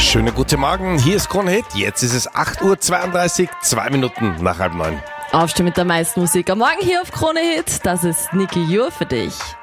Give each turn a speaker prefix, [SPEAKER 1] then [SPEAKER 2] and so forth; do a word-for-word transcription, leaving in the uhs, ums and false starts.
[SPEAKER 1] Schönen guten Morgen, hier ist Krone Hit. Jetzt ist es acht Uhr zweiunddreißig, zwei Minuten nach halb neun.
[SPEAKER 2] Aufstehen mit der meisten Musik am Morgen hier auf Krone Hit. Das ist Niki Jur für dich.